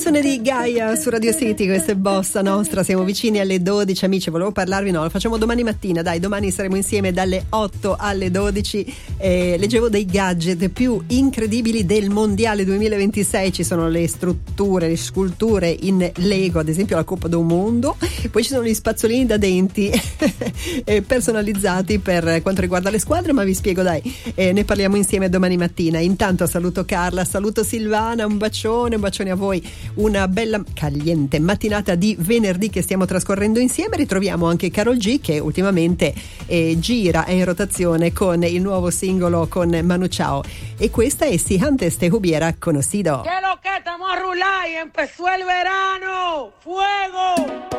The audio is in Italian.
Canzone di Gaia su Radio City, questa è Bossa Nostra, siamo vicini alle 12 amici, volevo parlarvi, no, lo facciamo domani mattina, dai, domani saremo insieme dalle 8 alle 12. Leggevo dei gadget più incredibili del mondiale 2026, ci sono le strutture, le sculture in Lego, ad esempio la Coppa del Mondo, poi ci sono gli spazzolini da denti personalizzati per quanto riguarda le squadre, ma vi spiego, dai, ne parliamo insieme domani mattina. Intanto saluto Carla, saluto Silvana, un bacione a voi, una bella caliente mattinata di venerdì che stiamo trascorrendo insieme. Ritroviamo anche Karol G che ultimamente gira, è in rotazione con il nuovo singolo con Manu Chao, e questa è Si Antes Te Hubiera Conocido. ¿Qué lo que estamos a rular y empezó el verano? ¡Fuego!